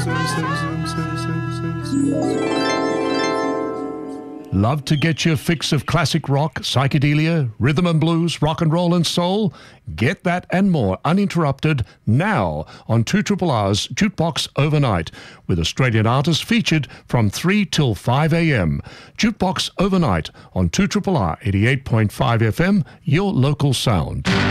Love to get your fix of classic rock, psychedelia, rhythm and blues, rock and roll and soul? Get that and more uninterrupted now on 2RRR's Jukebox Overnight, with Australian artists featured from 3 till 5 a.m. Jukebox Overnight on 2RRR 88.5 FM, your local sound.